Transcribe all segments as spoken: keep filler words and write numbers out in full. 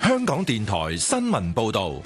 香港電台新聞報道。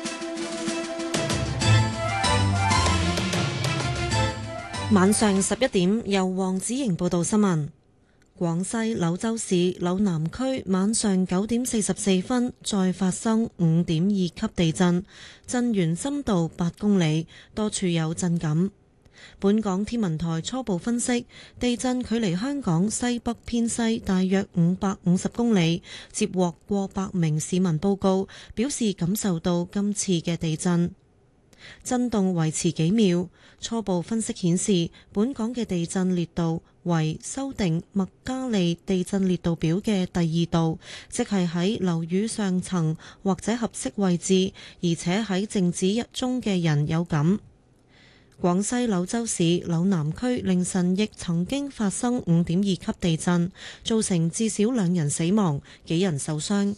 晚上十一點，由黃子瑩報道新聞。廣西柳州市柳南區晚上九點四十四分再發生五點二級地震，震源深度八公里，多處有震感。本港天文台初步分析，地震距離香港西北偏西大約五百五十公里，接獲過百名市民報告，表示感受到今次嘅地震。震動維持幾秒，初步分析顯示，本港嘅地震烈度為修訂麥加利地震烈度表嘅第二度，即係喺樓宇上層或者合適位置，而且喺靜止中嘅人有感。廣西柳州市柳南區凌晨亦曾經發生五點二級地震，造成至少兩人死亡，幾人受傷。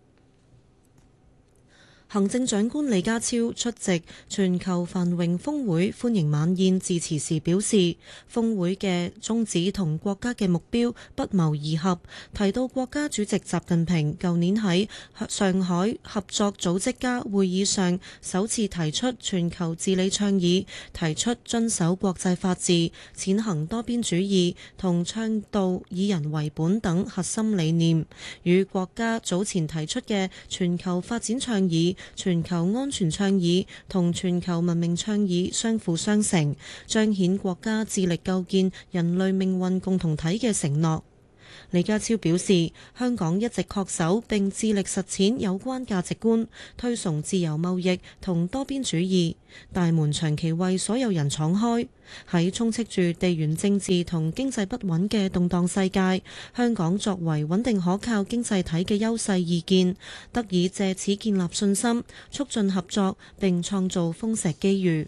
行政長官李家超出席全球繁榮峰會歡迎晚宴致辭時表示，峰會嘅宗旨同國家嘅目標不謀而合，提到國家主席習近平舊年喺上海合作組織家會議上首次提出全球治理倡議，提出遵守國際法治、踐行多邊主義同倡導以人為本等核心理念，與國家早前提出嘅全球發展倡議、全球安全倡議同全球文明倡議相輔相成，彰顯國家致力構建人類命運共同體嘅承諾。李家超表示，香港一直恪守並致力實踐有關價值觀，推崇自由貿易同多邊主義，大門長期為所有人敞開。喺充斥住地緣政治同經濟不穩嘅動盪世界，香港作為穩定可靠經濟體嘅優勢意見，得以借此建立信心，促進合作並創造豐碩機遇。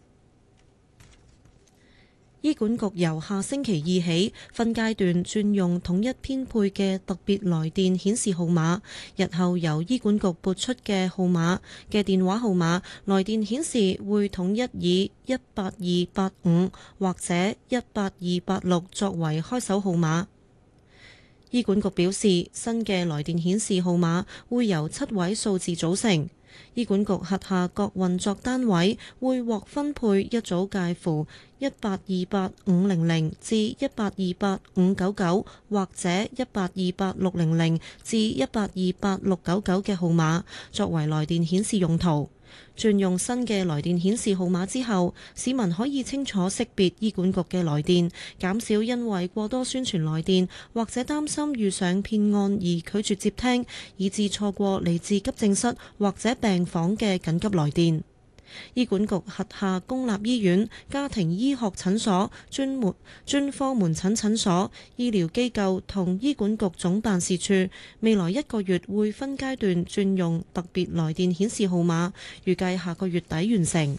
醫管局由下星期二起分階段轉用統一編配嘅特別來電顯示號碼，日後由醫管局撥出嘅號碼嘅電話號碼來電顯示會統一以一八二八五或者一八二八六作為開手號碼。醫管局表示，新嘅來電顯示號碼會由七位數字組成。醫管局轄下各運作單位會獲分配一組介乎一八二八五零零至一八二八五九九或者一八二八六零零至一八二八六九九嘅號碼，作為來電顯示用途。轉用新嘅來電顯示號碼之後，市民可以清楚識別醫管局嘅來電，減少因為過多宣傳來電或者擔心遇上騙案而拒絕接聽，以致錯過嚟自急症室或者病房嘅緊急來電。醫管局轄下公立醫院、家庭醫學診所、專門專科門診診所、醫療機構同醫管局總辦事處，未來一個月會分階段轉用特別來電顯示號碼，預計下個月底完成。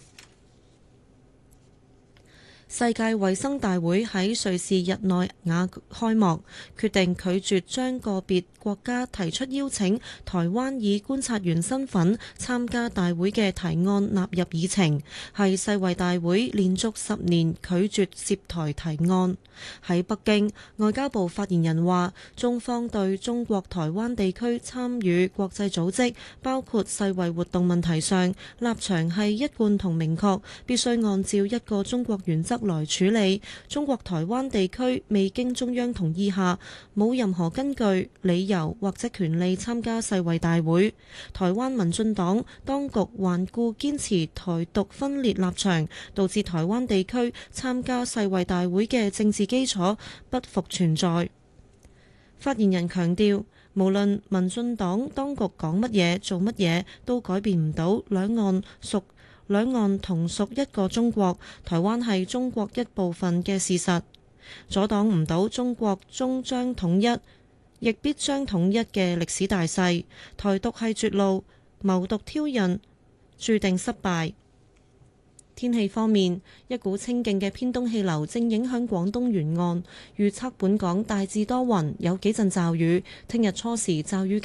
世界衛生大會喺瑞士日內瓦開幕，決定拒絕將個別國家提出邀請台灣以觀察員身份參加大會嘅提案納入議程，係世衛大會連續十年拒絕涉台提案。喺北京，外交部發言人話，中方對中國台灣地區參與國際組織，包括世衛活動問題上，立場係一貫同明確，必須按照一個中國原則來處理。中國台灣地區未經中央同意下，冇任何根據、理由或者權利參加世衛大會。台灣民進黨當局頑固堅持台獨分裂立場，導致台灣地區參加世衛大會嘅政治基礎不復存在。發言人強調，無論民進黨當局講乜嘢、做乜嘢，都改變唔到兩岸屬兩岸同屬一個中國，台灣係中國一部分嘅事實，阻擋唔到中國終將統一，亦必將統一嘅歷史大勢。台獨係絕路，謀獨挑釁，注定失敗。天氣方面，一股清勁嘅偏東氣流正影響廣東沿岸，預測本港大致多雲，有幾陣驟雨。聽日初時驟雨